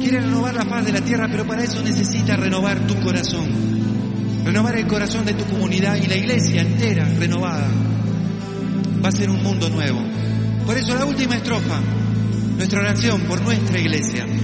quiere renovar la faz de la tierra, pero para eso necesita renovar tu corazón, renovar el corazón de tu comunidad y la iglesia entera renovada. Va a ser un mundo nuevo. Por eso la última estrofa, nuestra oración por nuestra iglesia.